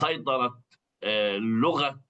سيطرة لغة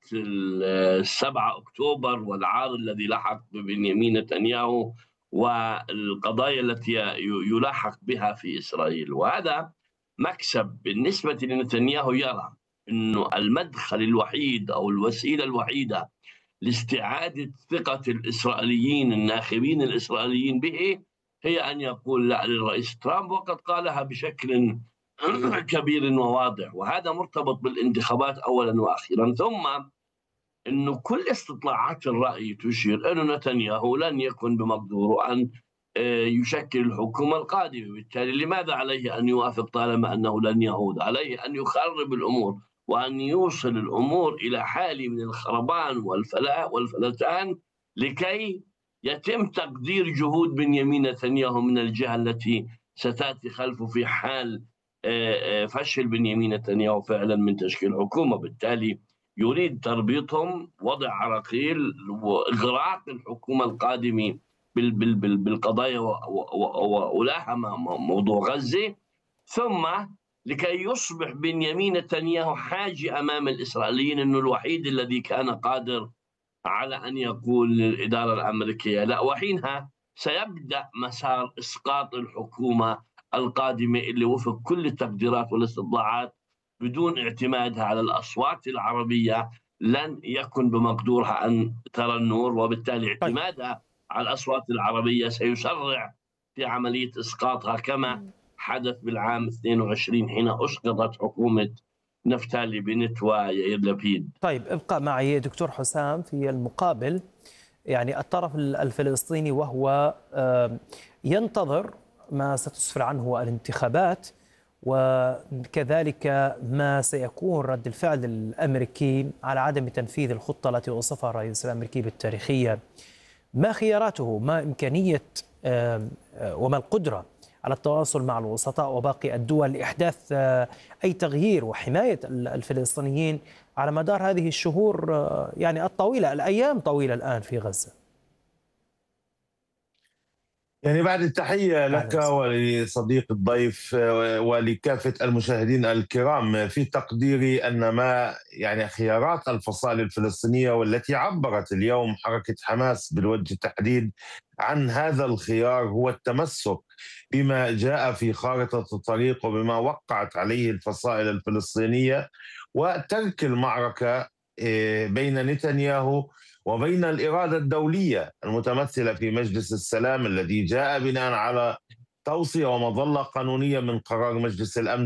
7 أكتوبر والعار الذي لحق ببنيامين نتنياهو والقضايا التي يلاحق بها في إسرائيل. وهذا مكسب بالنسبة لنتنياهو. يرى أنه المدخل الوحيد أو الوسيلة الوحيدة لاستعادة ثقة الإسرائيليين الناخبين الإسرائيليين به هي أن يقول لا للرئيس ترامب، وقد قالها بشكل كبير وواضح. وهذا مرتبط بالانتخابات أولا وأخيرا، ثم أنه كل استطلاعات الرأي تشير أن نتنياهو لن يكن بمقدوره أن يشكل الحكومة القادمة. بالتالي لماذا عليه أن يوافق طالما أنه لن يعود؟ عليه أن يخرب الأمور وأن يوصل الأمور إلى حال من الخربان والفلتان لكي يتم تقدير جهود بنيامين نتنياهو من الجهة التي ستأتي خلفه في حال فشل بنيامين نتنياهو فعلا من تشكيل حكومة. بالتالي يريد تربيطهم، وضع عراقيل، وإغراق الحكومة القادمة بالقضايا وأولاها موضوع غزة، ثم لكي يصبح بنيامين نتنياهو حاجة أمام الإسرائيليين أنه الوحيد الذي كان قادر على أن يقول للإدارة الأمريكية لا. وحينها سيبدأ مسار إسقاط الحكومة القادمة اللي وفق كل التقديرات والاستطلاعات بدون اعتمادها على الأصوات العربية لن يكن بمقدورها أن ترى النور، وبالتالي اعتمادها على الأصوات العربية سيسرع في عملية إسقاطها كما حدث بالعام 22 حين أسقطت حكومة نفتالي بنت ويائير لبيد. طيب ابقى معي دكتور حسام. في المقابل يعني الطرف الفلسطيني وهو ينتظر ما ستسفر عنه الانتخابات، وكذلك ما سيكون رد الفعل الأمريكي على عدم تنفيذ الخطة التي وصفها الرئيس الأمريكي بالتاريخية. ما خياراته؟ ما إمكانية وما القدرة على التواصل مع الوسطاء وباقي الدول لإحداث أي تغيير وحماية الفلسطينيين على مدار هذه الشهور يعني الطويلة، الأيام طويلة الآن في غزة؟ يعني بعد التحية لك ولصديق الضيف ولكافة المشاهدين الكرام، في تقديري أن ما يعني خيارات الفصائل الفلسطينية والتي عبرت اليوم حركة حماس بالوجه التحديد عن هذا الخيار هو التمسك بما جاء في خارطة الطريق وبما وقعت عليه الفصائل الفلسطينية، وترك المعركة بين نتنياهو وبين الإرادة الدولية المتمثلة في مجلس السلام الذي جاء بناء على توصية ومظلة قانونية من قرار مجلس الأمن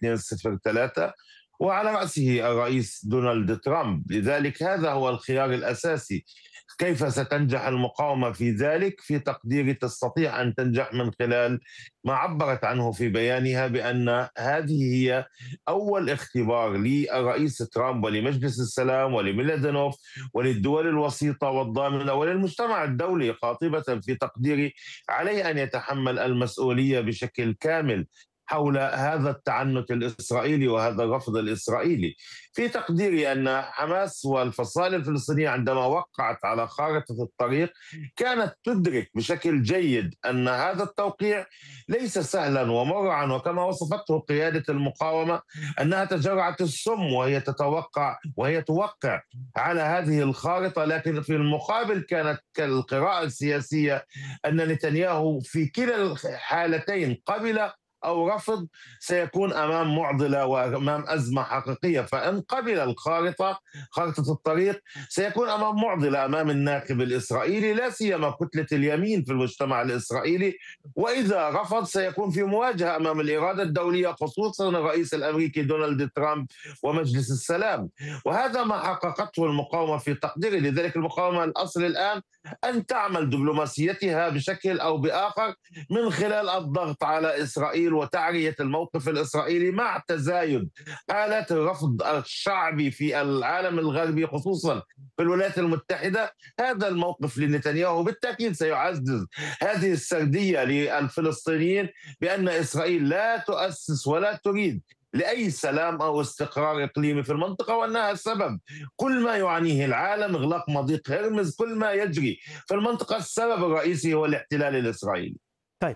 8203 وعلى رأسه الرئيس دونالد ترامب. لذلك هذا هو الخيار الأساسي. كيف ستنجح المقاومة في ذلك؟ في تقديري تستطيع أن تنجح من خلال ما عبرت عنه في بيانها بأن هذه هي أول اختبار للرئيس ترامب ولمجلس السلام ولميلادينوف وللدول الوسيطة والضامنة وللمجتمع الدولي قاطبة. في تقديري عليه أن يتحمل المسؤولية بشكل كامل حول هذا التعنت الإسرائيلي وهذا الرفض الإسرائيلي. في تقديري أن حماس والفصائل الفلسطينية عندما وقعت على خارطة الطريق كانت تدرك بشكل جيد أن هذا التوقيع ليس سهلا ومرعا، وكما وصفته قيادة المقاومة أنها تجرعة السم وهي تتوقع وهي توقع على هذه الخارطة. لكن في المقابل كانت القراءة السياسية أن نتنياهو في كلا الحالتين قبل أو رفض سيكون أمام معضلة وأمام أزمة حقيقية. فإن قبل الخارطة خارطة الطريق سيكون أمام معضلة أمام الناخب الإسرائيلي لا سيما كتلة اليمين في المجتمع الإسرائيلي، وإذا رفض سيكون في مواجهة أمام الإرادة الدولية خصوصا الرئيس الأمريكي دونالد ترامب ومجلس السلام. وهذا ما حققته المقاومة في تقديري. لذلك المقاومة الأصل الآن أن تعمل دبلوماسيتها بشكل أو بآخر من خلال الضغط على إسرائيل وتعرية الموقف الإسرائيلي مع تزايد حالات الرفض الشعبي في العالم الغربي خصوصا في الولايات المتحدة. هذا الموقف لنتنياهو بالتأكيد سيعزز هذه السردية للفلسطينيين بأن إسرائيل لا تؤسس ولا تريد لأي سلام أو استقرار إقليمي في المنطقة، وأنها السبب. كل ما يعانيه العالم إغلاق مضيق هرمز، كل ما يجري في المنطقة السبب الرئيسي هو الاحتلال الإسرائيلي. طيب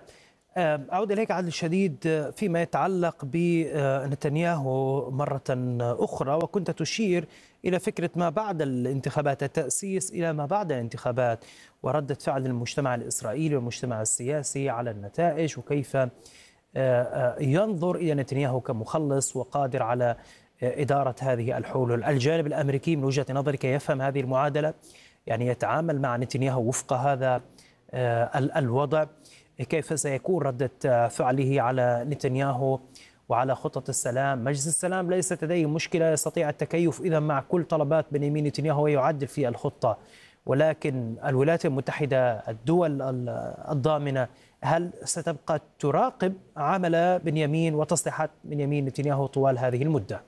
أعود إليك عادل الشديد فيما يتعلق بنتنياهو مرة أخرى، وكنت تشير إلى فكرة ما بعد الانتخابات، التأسيس إلى ما بعد الانتخابات وردة فعل المجتمع الإسرائيلي والمجتمع السياسي على النتائج، وكيف ينظر إلى نتنياهو كمخلص وقادر على إدارة هذه الحلول. الجانب الأمريكي من وجهة نظرك يفهم هذه المعادلة، يعني يتعامل مع نتنياهو وفق هذا الوضع؟ كيف سيكون ردة فعله على نتنياهو وعلى خطط السلام؟ مجلس السلام ليست لديه مشكلة، يستطيع التكيف إذا مع كل طلبات بنيامين نتنياهو ويعدل في الخطة، ولكن الولايات المتحدة، الدول الضامنة، هل ستبقى تراقب عمل بنيامين وتصليحات بنيامين نتنياهو طوال هذه المدة؟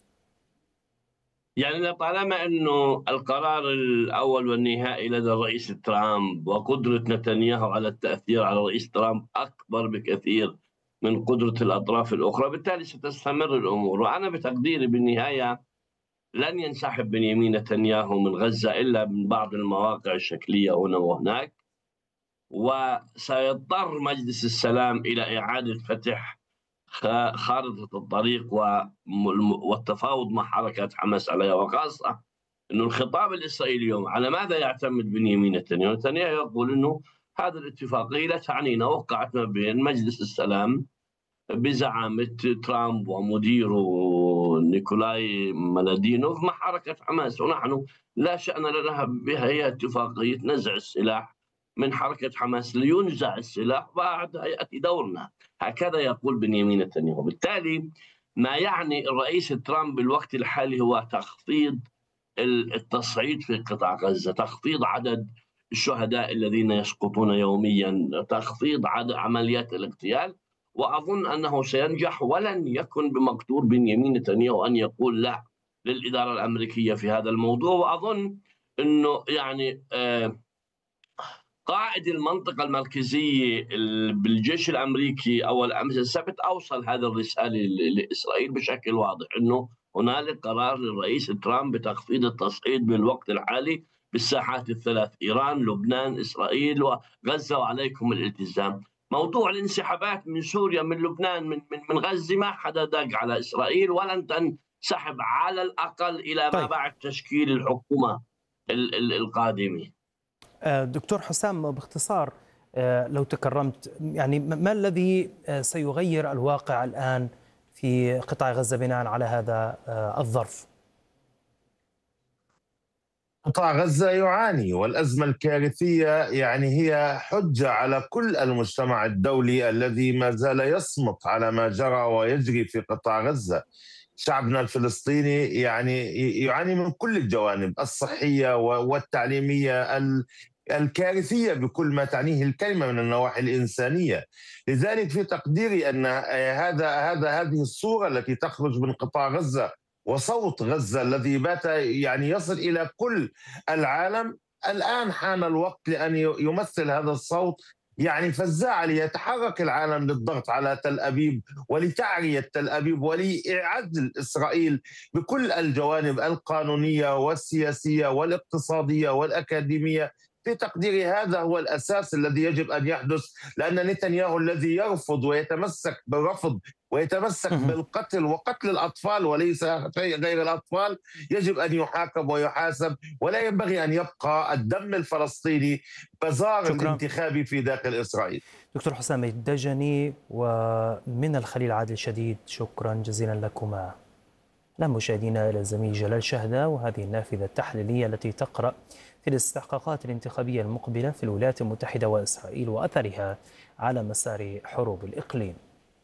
يعني طالما أنه القرار الأول والنهائي لدى الرئيس ترامب، وقدرة نتنياهو على التأثير على الرئيس ترامب أكبر بكثير من قدرة الأطراف الأخرى، بالتالي ستستمر الأمور. وأنا بتقديري بالنهاية لن ينسحب بنيامين نتنياهو من غزة إلا من بعض المواقع الشكلية هنا وهناك، وسيضطر مجلس السلام إلى إعادة فتح خارطة الطريق والتفاوض مع حركة حماس عليها، وخاصة أنه الخطاب الإسرائيلي اليوم على ماذا يعتمد بنيامين نتنياهو؟ نتنياهو يقول أنه هذه الاتفاقية لا تعنينا، وقعت ما بين مجلس السلام بزعامة ترامب ومديره نيكولاي مالادينوف مع حركة حماس، ونحن لا شأن لنا بها، هي اتفاقية نزع السلاح من حركة حماس، لينزع السلاح بعدها يأتي دورنا. هكذا يقول بنيامين نتنياهو. بالتالي ما يعني الرئيس ترامب بالوقت الحالي هو تخفيض التصعيد في قطاع غزة، تخفيض عدد الشهداء الذين يسقطون يوميا، تخفيض عدد عمليات الاغتيال. وأظن أنه سينجح، ولن يكن بمقدور بنيامين نتنياهو أن يقول لا للإدارة الأمريكية في هذا الموضوع. وأظن أنه يعني قائد المنطقة المركزية بالجيش الأمريكي أول أمس السبت أوصل هذا الرسالة لإسرائيل بشكل واضح، أنه هنالك قرار للرئيس ترامب بتخفيض التصعيد بالوقت الحالي بالساحات الثلاث: إيران، لبنان، إسرائيل، وغزة، وعليكم الالتزام. موضوع الانسحابات من سوريا، من لبنان، من غزة، ما حدا دق على إسرائيل، ولن تنسحب على الأقل إلى ما بعد تشكيل الحكومة القادمة. دكتور حسام، باختصار لو تكرمت، يعني ما الذي سيغير الواقع الآن في قطاع غزة بناء على هذا الظرف؟ قطاع غزة يعاني، والأزمة الكارثية يعني هي حجة على كل المجتمع الدولي الذي ما زال يصمت على ما جرى ويجري في قطاع غزة. شعبنا الفلسطيني يعني يعاني من كل الجوانب الصحية والتعليمية الكارثية بكل ما تعنيه الكلمة من النواحي الإنسانية. لذلك في تقديري أن هذه الصورة التي تخرج من قطاع غزة وصوت غزة الذي بات يعني يصل إلى كل العالم، الآن حان الوقت لأن يمثل هذا الصوت يعني فزاعة، ليتحرك العالم للضغط على تل أبيب ولتعرية تل أبيب ولإعادة إسرائيل بكل الجوانب القانونية والسياسية والاقتصادية والأكاديمية. في تقديري هذا هو الأساس الذي يجب أن يحدث، لأن نتنياهو الذي يرفض ويتمسك بالرفض ويتمسك بالقتل وقتل الأطفال وليس غير الأطفال يجب أن يحاكم ويحاسب، ولا ينبغي أن يبقى الدم الفلسطيني بزار الانتخابي في داخل إسرائيل. دكتور حسام الدجني ومن الخليل عادل شديد، شكرا جزيلا لكما. مشاهدينا، إلى الزميل جلال شهدة وهذه النافذة التحليلية التي تقرأ في الاستحقاقات الانتخابية المقبلة في الولايات المتحدة وإسرائيل وأثرها على مسار حروب الإقليم.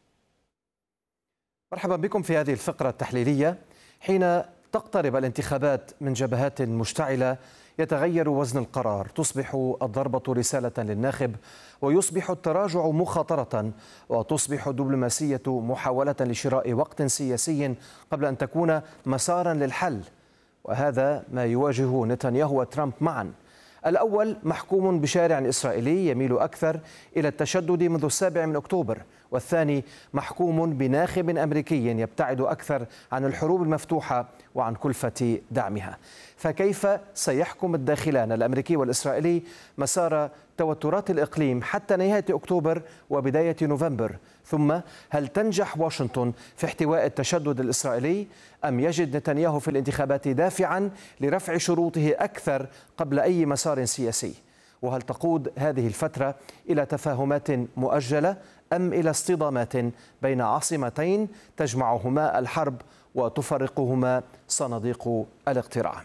مرحبا بكم في هذه الفقرة التحليلية. حين تقترب الانتخابات من جبهات مشتعلة يتغير وزن القرار، تصبح الضربة رسالة للناخب، ويصبح التراجع مخاطرة، وتصبح الدبلوماسية محاولة لشراء وقت سياسي قبل أن تكون مسارا للحل. وهذا ما يواجه نتنياهو وترامب معا. الأول محكوم بشارع إسرائيلي يميل أكثر إلى التشدد منذ 7 أكتوبر، والثاني محكوم بناخب أمريكي يبتعد أكثر عن الحروب المفتوحة وعن كلفة دعمها. فكيف سيحكم الداخلان الأمريكي والإسرائيلي مسار توترات الإقليم حتى نهاية أكتوبر وبداية نوفمبر؟ ثم هل تنجح واشنطن في احتواء التشدد الإسرائيلي أم يجد نتنياهو في الانتخابات دافعا لرفع شروطه أكثر قبل أي مسار سياسي؟ وهل تقود هذه الفترة إلى تفاهمات مؤجلة أم إلى اصطدامات بين عاصمتين تجمعهما الحرب وتفرقهما صناديق الاقتراع؟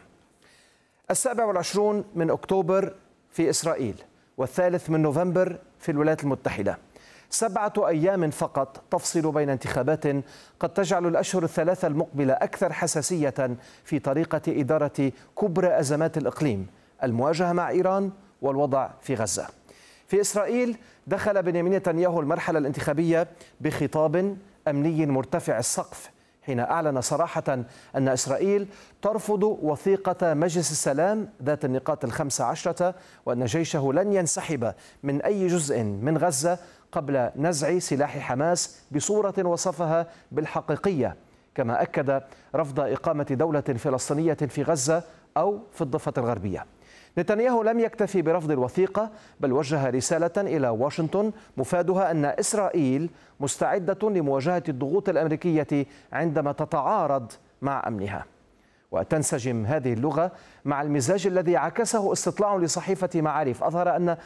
27 من أكتوبر في إسرائيل، والثالث من نوفمبر في الولايات المتحدة. 7 أيام فقط تفصل بين انتخابات قد تجعل الأشهر الثلاثة المقبلة أكثر حساسية في طريقة إدارة كبرى أزمات الإقليم، المواجهة مع إيران والوضع في غزة. في إسرائيل دخل بنيامين نتنياهو المرحلة الانتخابية بخطاب أمني مرتفع السقف، حين أعلن صراحة أن إسرائيل ترفض وثيقة مجلس السلام ذات النقاط 15، وأن جيشه لن ينسحب من أي جزء من غزة قبل نزع سلاح حماس بصورة وصفها بالحقيقية، كما أكد رفض إقامة دولة فلسطينية في غزة أو في الضفة الغربية. نتنياهو لم يكتفي برفض الوثيقة، بل وجه رسالة إلى واشنطن مفادها أن إسرائيل مستعدة لمواجهة الضغوط الأمريكية عندما تتعارض مع أمنها. وتنسجم هذه اللغة مع المزاج الذي عكسه استطلاع لصحيفة معارف أظهر أن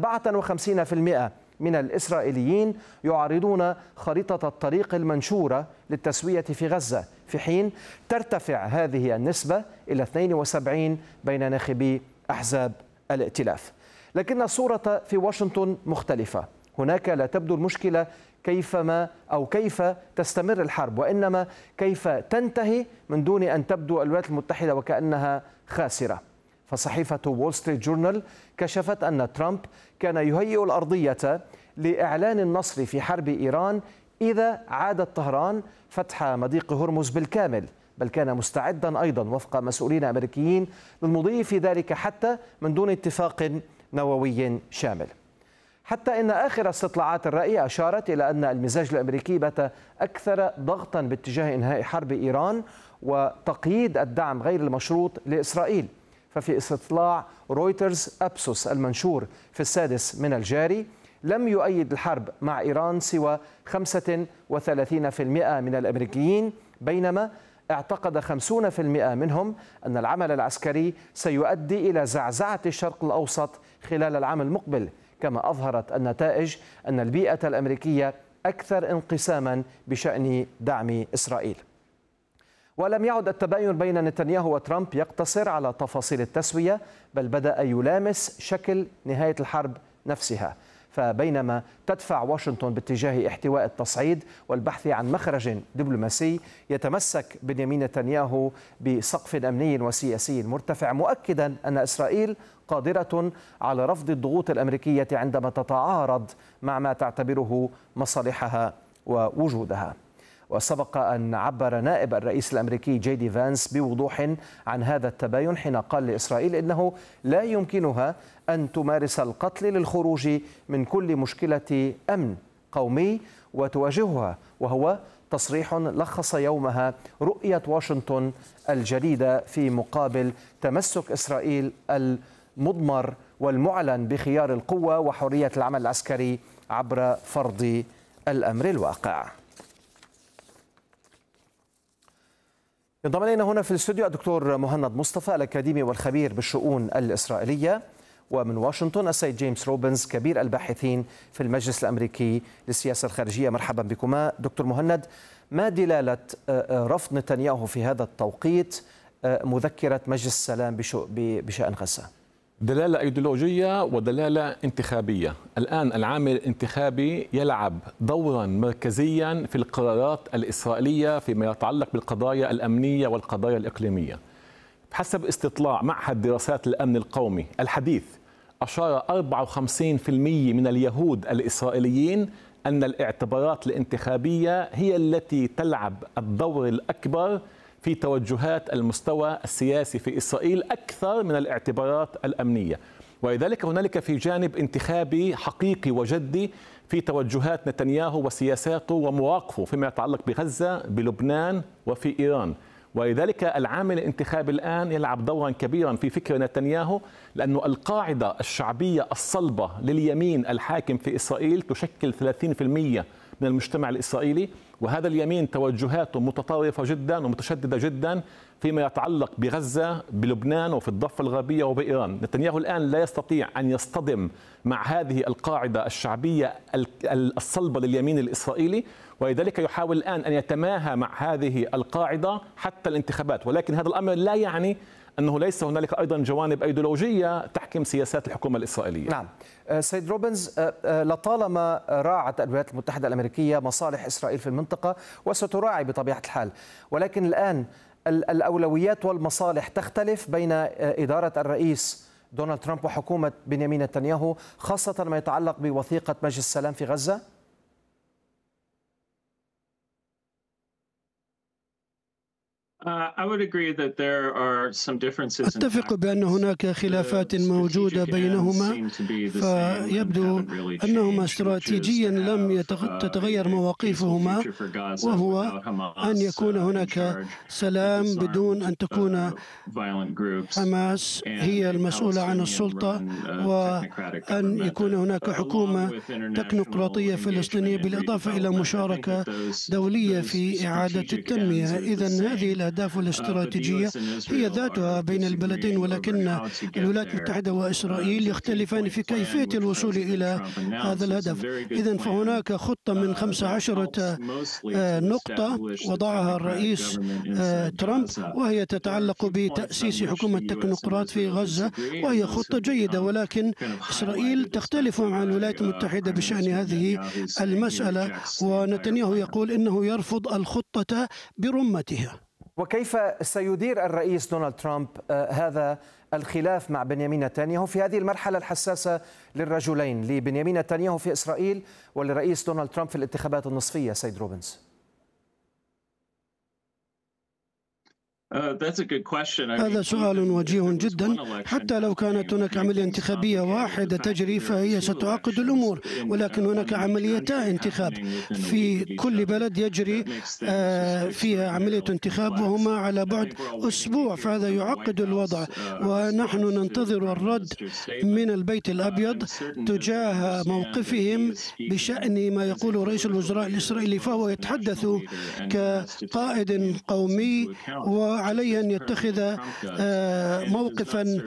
54% من الإسرائيليين يعارضون خريطة الطريق المنشورة للتسوية في غزة، في حين ترتفع هذه النسبة إلى 72 بين ناخبي أحزاب الائتلاف. لكن الصورة في واشنطن مختلفة. هناك لا تبدو المشكلة كيف تستمر الحرب، وإنما كيف تنتهي من دون أن تبدو الولايات المتحدة وكأنها خاسرة. فصحيفة وول ستريت جورنال كشفت أن ترامب كان يهيئ الأرضية لإعلان النصر في حرب إيران إذا عادت طهران فتح مضيق هرمز بالكامل، بل كان مستعدا أيضا وفق مسؤولين أمريكيين للمضي في ذلك حتى من دون اتفاق نووي شامل. حتى إن آخر استطلاعات الرأي أشارت إلى أن المزاج الأمريكي بات أكثر ضغطا باتجاه إنهاء حرب إيران وتقييد الدعم غير المشروط لإسرائيل. ففي استطلاع رويترز أبسوس المنشور في 6 من الجاري لم يؤيد الحرب مع إيران سوى 35% من الأمريكيين، بينما اعتقد 50% منهم أن العمل العسكري سيؤدي إلى زعزعة الشرق الأوسط خلال العام المقبل. كما أظهرت النتائج أن البيئة الأمريكية أكثر انقساما بشأن دعم إسرائيل. ولم يعد التباين بين نتنياهو وترامب يقتصر على تفاصيل التسوية، بل بدأ يلامس شكل نهاية الحرب نفسها. فبينما تدفع واشنطن باتجاه احتواء التصعيد والبحث عن مخرج دبلوماسي، يتمسك بنيامين نتنياهو بسقف أمني وسياسي مرتفع، مؤكدا أن إسرائيل قادرة على رفض الضغوط الأمريكية عندما تتعارض مع ما تعتبره مصالحها ووجودها. وسبق أن عبر نائب الرئيس الأمريكي جي دي فانس بوضوح عن هذا التباين حين قال لإسرائيل إنه لا يمكنها أن تمارس القتل للخروج من كل مشكلة أمن قومي وتواجهها، وهو تصريح لخص يومها رؤية واشنطن الجديدة في مقابل تمسك إسرائيل المضمر والمعلن بخيار القوة وحرية العمل العسكري عبر فرض الأمر الواقع. ينضم إلينا هنا في الاستوديو الدكتور مهند مصطفى الأكاديمي والخبير بالشؤون الإسرائيلية، ومن واشنطن السيد جيمس روبنز كبير الباحثين في المجلس الأمريكي للسياسة الخارجية. مرحبا بكما دكتور مهند. ما دلالة رفض نتنياهو في هذا التوقيت مذكرة مجلس السلام بشأن غزة؟ دلالة أيديولوجية ودلالة انتخابية. الآن العامل الانتخابي يلعب دورا مركزيا في القرارات الإسرائيلية فيما يتعلق بالقضايا الأمنية والقضايا الإقليمية. حسب استطلاع معهد دراسات الأمن القومي الحديث، أشار 54% من اليهود الإسرائيليين أن الاعتبارات الانتخابية هي التي تلعب الدور الأكبر في توجهات المستوى السياسي في إسرائيل أكثر من الاعتبارات الأمنية. ولذلك هنالك في جانب انتخابي حقيقي وجدي في توجهات نتنياهو وسياساته ومواقفه فيما يتعلق بغزة، بلبنان وفي إيران. ولذلك العامل الانتخابي الآن يلعب دورا كبيرا في فكر نتنياهو، لأن القاعدة الشعبية الصلبة لليمين الحاكم في إسرائيل تشكل 30% من المجتمع الإسرائيلي، وهذا اليمين توجهاته متطرفة جدا ومتشددة جدا فيما يتعلق بغزة، بلبنان وفي الضفة الغربية وبإيران. نتنياهو الآن لا يستطيع أن يصطدم مع هذه القاعدة الشعبية الصلبة لليمين الإسرائيلي، ولذلك يحاول الآن أن يتماهى مع هذه القاعدة حتى الانتخابات. ولكن هذا الأمر لا يعني أنه ليس هنالك أيضا جوانب أيديولوجية تحكم سياسات الحكومة الإسرائيلية. نعم سيد روبنز، لطالما راعت الولايات المتحدة الأمريكية مصالح إسرائيل في المنطقة وستراعي بطبيعة الحال، ولكن الآن الأولويات والمصالح تختلف بين إدارة الرئيس دونالد ترامب وحكومة بنيامين نتنياهو، خاصة ما يتعلق بوثيقة مجلس السلام في غزة؟ أتفق بأن هناك خلافات موجودة بينهما، فيبدو أنهما استراتيجيا لم تتغير مواقفهما، وهو أن يكون هناك سلام بدون أن تكون حماس هي المسؤولة عن السلطة، وأن يكون هناك حكومة تكنوقراطية فلسطينية بالإضافة إلى مشاركة دولية في إعادة التنمية. إذن هذه الأهداف الاستراتيجية هي ذاتها بين البلدين، ولكن الولايات المتحدة وإسرائيل يختلفان في كيفية الوصول إلى هذا الهدف. إذن فهناك خطة من 15 نقطة وضعها الرئيس ترامب، وهي تتعلق بتأسيس حكومة تكنوقراط في غزة، وهي خطة جيدة، ولكن إسرائيل تختلف مع الولايات المتحدة بشأن هذه المسألة، ونتنياهو يقول إنه يرفض الخطة برمتها. وكيف سيدير الرئيس دونالد ترامب هذا الخلاف مع بنيامين نتنياهو في هذه المرحلة الحساسة للرجلين، لبنيامين نتنياهو في إسرائيل ولرئيس دونالد ترامب في الانتخابات النصفية؟ سيد روبنز. هذا سؤال وجيه جدا. حتى لو كانت هناك عملية انتخابية واحدة تجري فهي ستعقد الأمور، ولكن هناك عمليتا انتخاب في كل بلد يجري فيها عملية انتخاب، وهما على بعد أسبوع، فهذا يعقد الوضع. ونحن ننتظر الرد من البيت الأبيض تجاه موقفهم بشأن ما يقوله رئيس الوزراء الإسرائيلي، فهو يتحدث كقائد قومي وعليه أن يتخذ موقفا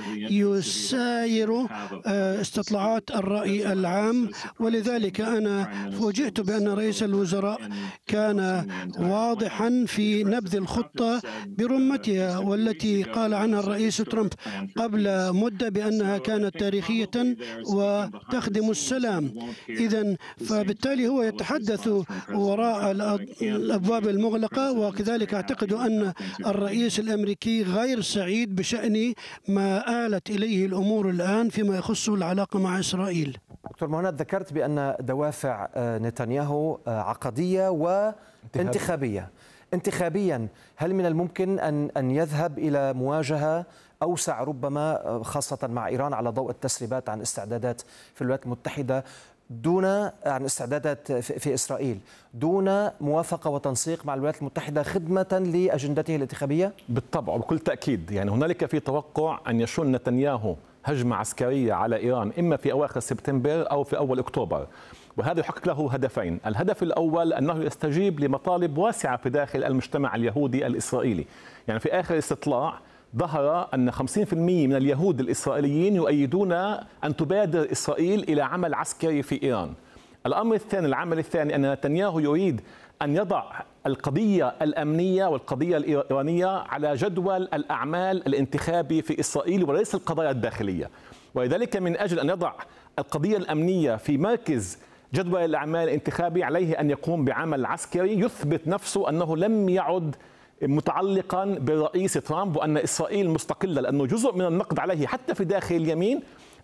يساير استطلاعات الرأي العام. ولذلك أنا فوجئت بأن رئيس الوزراء كان واضحا في نبذ الخطة برمتها، والتي قال عنها الرئيس ترامب قبل مدة بأنها كانت تاريخية وتخدم السلام. إذن فبالتالي هو يتحدث وراء الأبواب المغلقة، وكذلك أعتقد أن الرئيس الأمريكي غير سعيد بشأن ما آلت إليه الأمور الآن فيما يخص العلاقة مع إسرائيل. دكتور مهند، ذكرت بأن دوافع نتنياهو عقدية وانتخابية. انتخابيا هل من الممكن أن يذهب إلى مواجهة أوسع ربما خاصة مع إيران على ضوء التسريبات عن استعدادات في الولايات المتحدة عن استعدادات في إسرائيل دون موافقة وتنسيق مع الولايات المتحدة خدمة لأجندته الانتخابية؟ بالطبع وبكل تأكيد. يعني هنالك في توقع أن يشن نتنياهو هجمة عسكرية على إيران إما في أواخر سبتمبر أو في أول أكتوبر، وهذا يحقق له هدفين. الهدف الأول أنه يستجيب لمطالب واسعة في داخل المجتمع اليهودي الإسرائيلي. يعني في آخر استطلاع ظهر أن 50% من اليهود الإسرائيليين يؤيدون أن تبادر إسرائيل إلى عمل عسكري في إيران. الأمر الثاني، العمل الثاني، أن نتنياهو يريد أن يضع القضية الأمنية والقضية الإيرانية على جدول الأعمال الانتخابي في إسرائيل وليس القضايا الداخلية. ولذلك من أجل أن يضع القضية الأمنية في مركز جدول الأعمال الانتخابي عليه أن يقوم بعمل عسكري يثبت نفسه أنه لم يعد متعلقا بالرئيس ترامب وأن إسرائيل مستقلة، لأنه جزء من النقد عليه حتى في داخل اليمين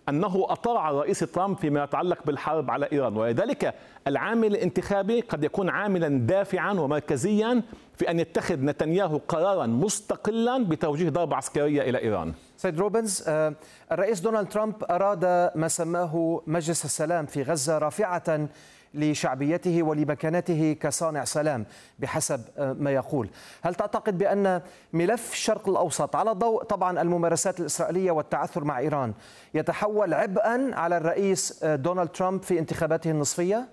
أنه أطاع الرئيس ترامب فيما يتعلق بالحرب على إيران، ولذلك العامل الانتخابي قد يكون عاملا دافعا ومركزيا في أن يتخذ نتنياهو قرارا مستقلا بتوجيه ضربة عسكرية إلى إيران. سيد روبنز، الرئيس دونالد ترامب أراد ما سماه مجلس السلام في غزة رافعة لشعبيته ولمكانته كصانع سلام بحسب ما يقول. هل تعتقد بأن ملف الشرق الأوسط على ضوء طبعا الممارسات الإسرائيلية والتعثر مع إيران يتحول عبئا على الرئيس دونالد ترامب في انتخاباته النصفية؟